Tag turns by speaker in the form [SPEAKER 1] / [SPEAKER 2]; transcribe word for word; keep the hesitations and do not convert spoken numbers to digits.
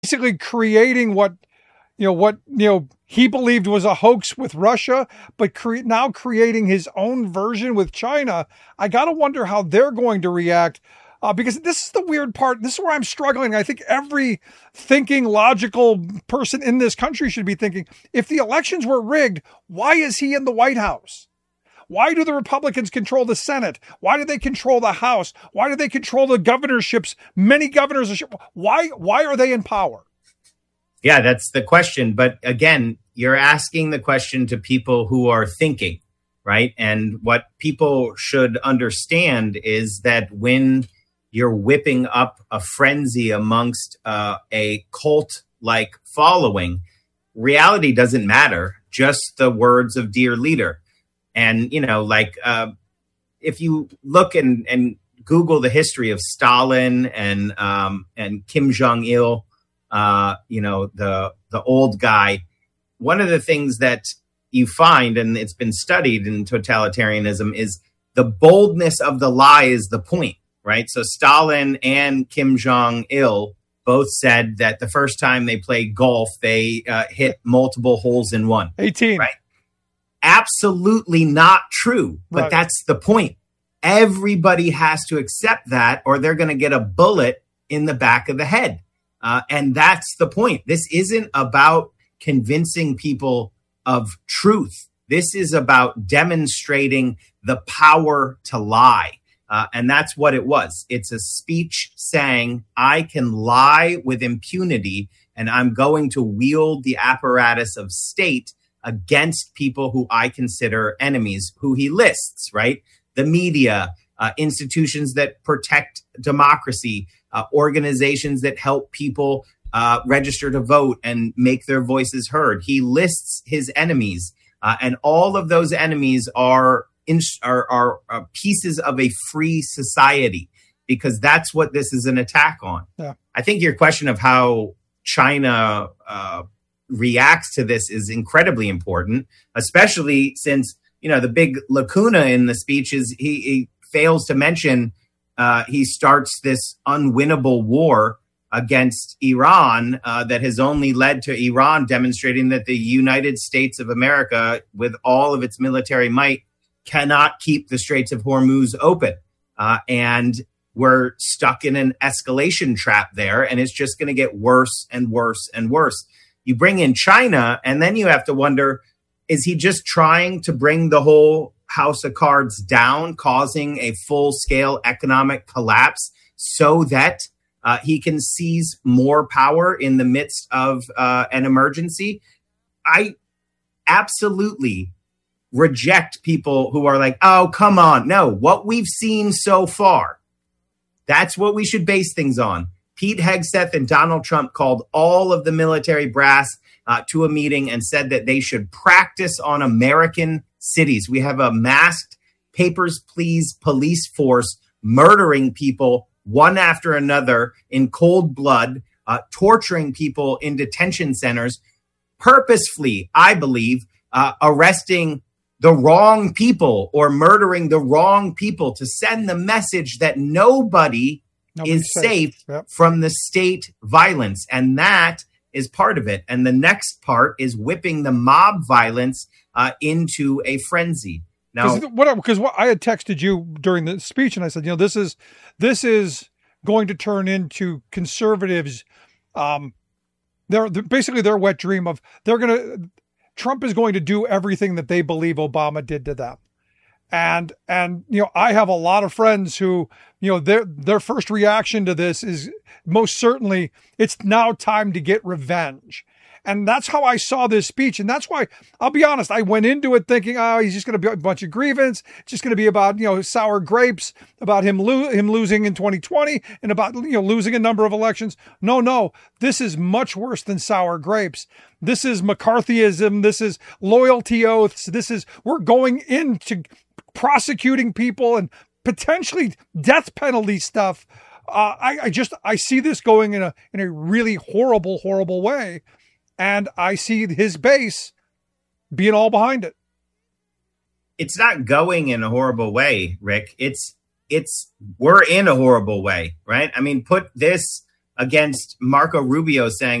[SPEAKER 1] basically creating what, you know, what, you know, he believed was a hoax with Russia, but cre- now creating his own version with China. I got to wonder how they're going to react. Uh, because this is the weird part. This is where I'm struggling. I think every thinking, logical person in this country should be thinking, if the elections were rigged, why is he in the White House? Why do the Republicans control the Senate? Why do they control the House? Why do they control the governorships? Many governors. Why, why are they in power?
[SPEAKER 2] Yeah, that's the question. But again, you're asking the question to people who are thinking, right? And what people should understand is that when you're whipping up a frenzy amongst uh, a cult-like following, reality doesn't matter, just the words of dear leader. And, you know, like uh, if you look and, and Google the history of Stalin and um, and Kim Jong-il, uh, you know, the the old guy, one of the things that you find, and it's been studied in totalitarianism, is the boldness of the lie is the point. Right. So Stalin and Kim Jong-il both said that the first time they played golf, they uh, hit multiple holes in one.
[SPEAKER 1] eighteen.
[SPEAKER 2] Right. Absolutely not true. But
[SPEAKER 1] Right.
[SPEAKER 2] That's the point. Everybody has to accept that or they're going to get a bullet in the back of the head. Uh, and that's the point. This isn't about convincing people of truth. This is about demonstrating the power to lie. Uh, and that's what it was. It's a speech saying, I can lie with impunity and I'm going to wield the apparatus of state against people who I consider enemies, who he lists, right? The media, uh, institutions that protect democracy, uh, organizations that help people uh, register to vote and make their voices heard. He lists his enemies, uh, and all of those enemies are In, are, are, are pieces of a free society, because that's what this is an attack on.
[SPEAKER 1] Yeah.
[SPEAKER 2] I think your question of how China uh, reacts to this is incredibly important, especially since, you know, the big lacuna in the speech is he, he fails to mention uh, he starts this unwinnable war against Iran uh, that has only led to Iran demonstrating that the United States of America, with all of its military might, cannot keep the Straits of Hormuz open. Uh, and we're stuck in an escalation trap there, and it's just going to get worse and worse and worse. You bring in China, and then you have to wonder, is he just trying to bring the whole house of cards down, causing a full-scale economic collapse so that uh, he can seize more power in the midst of uh, an emergency? I absolutely reject people who are like, oh, come on. No, what we've seen so far, that's what we should base things on. Pete Hegseth and Donald Trump called all of the military brass uh, to a meeting and said that they should practice on American cities. We have a masked papers, please police force murdering people one after another in cold blood, uh, torturing people in detention centers, purposefully, I believe, uh, arresting the wrong people or murdering the wrong people to send the message that nobody
[SPEAKER 1] Nobody's
[SPEAKER 2] is safe
[SPEAKER 1] Yep.
[SPEAKER 2] from the state violence. And that is part of it. And the next part is whipping the mob violence uh, into a frenzy. Now,
[SPEAKER 1] Because what, because what I had texted you during the speech, and I said, you know, this is this is going to turn into conservatives. Um, they're, they're basically their wet dream of they're going to. Trump is going to do everything that they believe Obama did to them. And, and, you know, I have a lot of friends who, you know, their, their first reaction to this is most certainly it's now time to get revenge. And that's how I saw this speech. And that's why, I'll be honest, I went into it thinking, oh, he's just going to be a bunch of grievance. It's just going to be about, you know, sour grapes, about him, lo- him losing in twenty twenty and about, you know, losing a number of elections. No, no, this is much worse than sour grapes. This is McCarthyism. This is loyalty oaths. This is, we're going into prosecuting people and potentially death penalty stuff. Uh, I, I just, I see this going in a, in a really horrible, horrible way. And I see his base being all behind it.
[SPEAKER 2] It's not going in a horrible way, Rick. It's, it's, we're in a horrible way, right? I mean, put this against Marco Rubio saying,